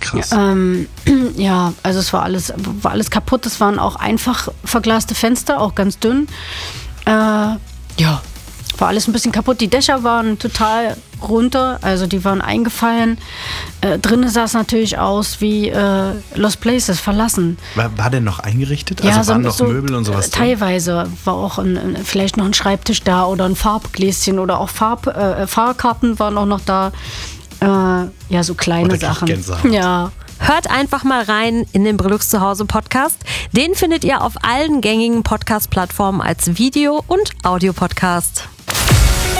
Krass. Ja, also es war alles kaputt. Es waren auch einfach verglaste Fenster, auch ganz dünn. Ja, war alles ein bisschen kaputt. Die Dächer waren total runter, also die waren eingefallen. Drinnen sah es natürlich aus wie Lost Places, verlassen. War der noch eingerichtet? Ja, also waren noch Möbel und sowas drin? Teilweise war auch vielleicht noch ein Schreibtisch da oder ein Farbgläschen oder auch Fahrkarten waren auch noch da. Ja, so kleine Sachen. Gänsehaut. Ja. Hört einfach mal rein in den Brillux zu Hause Podcast. Den findet ihr auf allen gängigen Podcast-Plattformen als Video- und Audiopodcast.